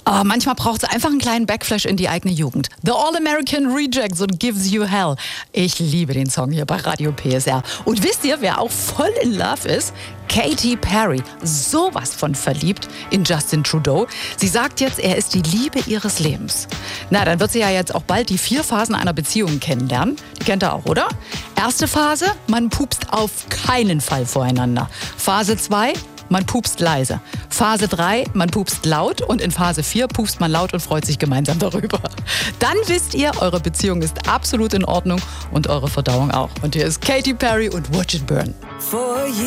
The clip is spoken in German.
Aber manchmal braucht es einfach einen kleinen Backflash in die eigene Jugend. The All-American Rejects und Gives You Hell. Ich liebe den Song hier bei Radio PSR. Und wisst ihr, wer auch voll in Love ist? Katy Perry. Sowas von verliebt in Justin Trudeau. Sie sagt jetzt, er ist die Liebe ihres Lebens. Na, dann wird sie ja jetzt auch bald die 4 Phasen einer Beziehung kennenlernen. Die kennt ihr auch, oder? Erste Phase, man pupst auf keinen Fall voreinander. Phase 2, man pupst leise. Phase 3, man pupst laut. Und in Phase 4 pupst man laut und freut sich gemeinsam darüber. Dann wisst ihr, eure Beziehung ist absolut in Ordnung und eure Verdauung auch. Und hier ist Katy Perry und Watch It Burn.